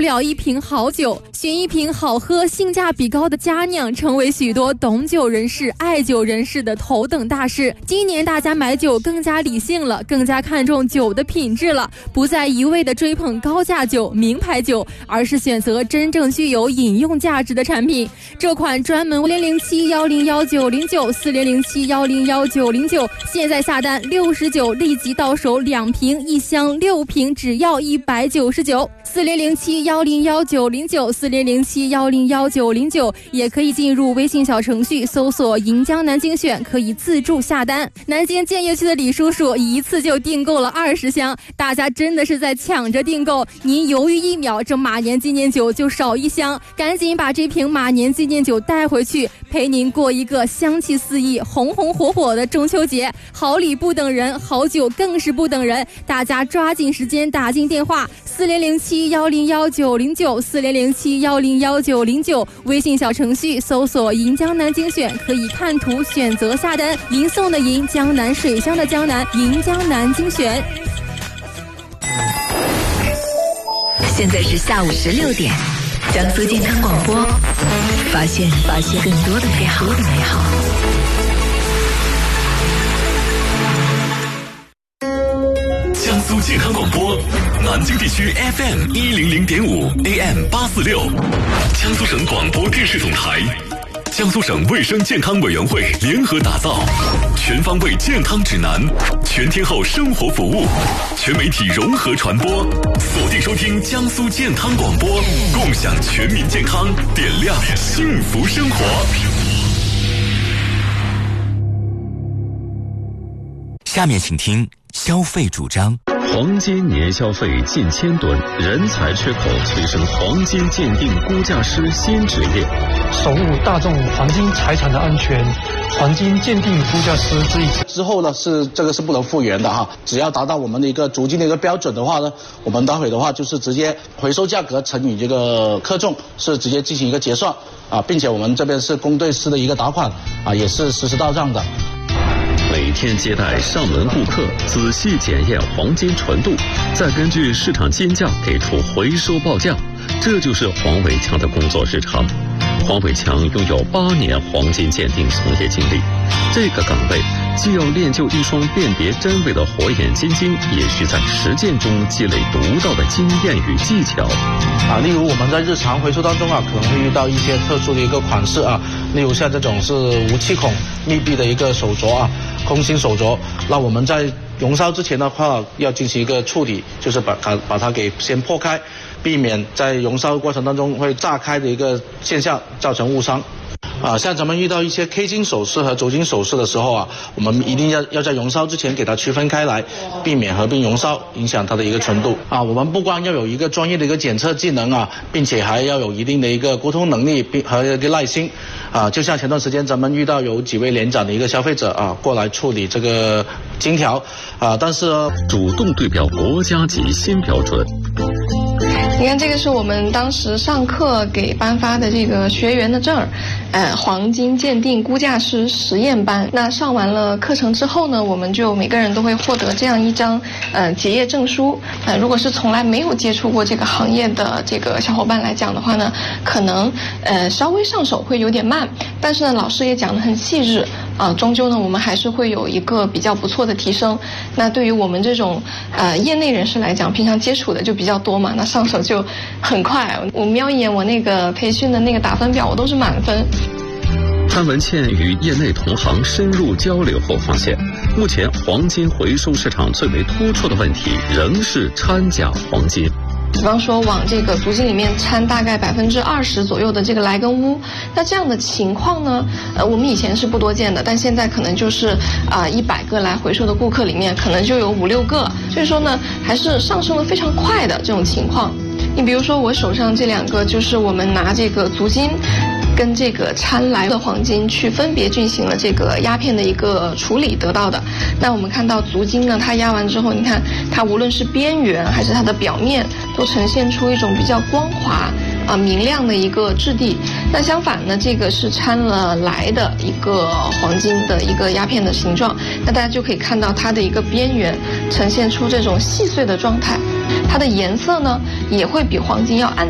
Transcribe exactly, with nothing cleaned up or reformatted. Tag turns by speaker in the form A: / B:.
A: 不了一瓶好酒，选一瓶好喝、性价比高的佳酿，成为许多懂酒人士、爱酒人士的头等大事。今年大家买酒更加理性了，更加看重酒的品质了，不再一味的追捧高价酒、名牌酒，而是选择真正具有饮用价值的产品。这款专门四零零七幺零幺九零九四零零七幺零幺九零九，现在下单六十九，立即到手两瓶，一箱六瓶只要一百九十九。四零零七幺零幺九零九四零零七幺零幺九零九，也可以进入微信小程序搜索银江南京选，可以自助下单。南京建业区的李叔叔一次就订购了二十箱，大家真的是在抢着订购，您犹豫一秒，这马年纪念酒就少一箱，赶紧把这瓶马年纪念酒带回去，陪您过一个香气四溢、红红火火的中秋节。好礼不等人，好酒更是不等人，大家抓紧时间打进电话四零零七幺零幺九零九四零零七幺零幺九零九，微信小程序搜索银江南精选，可以看图选择下单。银送的银，江南水乡的江南，银江南精选。
B: 现在是下午十六点，江苏健康广播，发现发现更多的美好的美好。
C: 江苏健康广播，南京地区 F M 一零零点五 A M 八四六，江苏省广播电视总台，江苏省卫生健康委员会联合打造全方位健康指南，全天候生活服务，全媒体融合传播，锁定收听江苏健康广播，共享全民健康，点亮幸福生活。
D: 下面请听消费主张。
E: 黄金年消费近千吨，人才缺口催生黄金鉴定估价师新职业。
F: 守护大众黄金财产的安全，黄金鉴定估价师这一
G: 之后呢，是这个是不能复原的哈，只要达到我们的一个足金的一个标准的话呢，我们待会的话就是直接回收价格乘以这个克重，是直接进行一个结算啊，并且我们这边是公对私的一个打款啊，也是实时到账的。
E: 每天接待上门顾客，仔细检验黄金纯度，再根据市场金价给出回收报价，这就是黄伟强的工作日常。黄伟强拥有八年黄金鉴定从业经历，这个岗位既要练就一双辨别真伪的火眼金睛，也需在实践中积累独到的经验与技巧。
G: 啊，例如我们在日常回收当中啊，可能会遇到一些特殊的一个款式啊，例如像这种是无气孔密闭的一个手镯啊，空心手镯，那我们在熔烧之前的话，要进行一个处理，就是把它把它给先破开，避免在熔烧过程当中会炸开的一个现象，造成误伤。啊，像咱们遇到一些 K 金首饰和镯金首饰的时候啊，我们一定要要在熔烧之前给它区分开来，避免合并熔烧，影响它的一个纯度。啊，我们不光要有一个专业的一个检测技能啊，并且还要有一定的一个沟通能力并和一个耐心。啊，就像前段时间咱们遇到有几位联展的一个消费者啊，过来处理这个金条，啊，但是呢，
E: 主动对标国家级新标准。
H: 你看，这个是我们当时上课给颁发的这个学员的证儿，呃，黄金鉴定估价师实验班。那上完了课程之后呢，我们就每个人都会获得这样一张呃结业证书。呃，如果是从来没有接触过这个行业的这个小伙伴来讲的话呢，可能呃稍微上手会有点慢，但是呢，老师也讲得很细致啊、呃，终究呢，我们还是会有一个比较不错的提升。那对于我们这种呃业内人士来讲，平常接触的就比较多嘛，那上手就就很快。我瞄一眼我那个培训的那个打分表，我都是满分。
E: 潘文倩与业内同行深入交流后发现，目前黄金回收市场最为突出的问题仍是掺假黄金。
H: 比方说往这个足金里面掺大概百分之二十左右的这个莱根乌，那这样的情况呢，呃，我们以前是不多见的，但现在可能就是啊一百个来回收的顾客里面，可能就有五六个，所以说呢，还是上升的非常快的这种情况。你比如说我手上这两个，就是我们拿这个足金跟这个掺来的黄金去分别进行了这个压片的一个处理得到的。那我们看到足金呢，它压完之后，你看它无论是边缘还是它的表面，都呈现出一种比较光滑啊、呃、明亮的一个质地。那相反呢，这个是掺了来的一个黄金的一个压片的形状，那大家就可以看到它的一个边缘呈现出这种细碎的状态，它的颜色呢也会比黄金要暗